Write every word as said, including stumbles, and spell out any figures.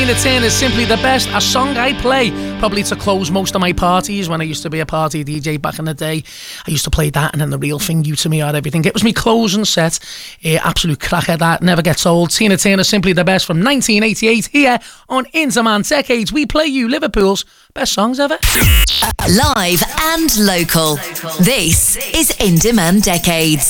Tina Turner's Simply the Best, a song I play probably to close most of my parties when I used to be a party D J back in the day. I used to play that and then The Real Thing, You to Me, or everything. It was my closing set. Uh, absolute cracker, that never gets old. Tina Turner's Simply the Best from nineteen eighty-eight here on In Demand Decades. We play you Liverpool's best songs ever. Live and local. This is In Demand Decades.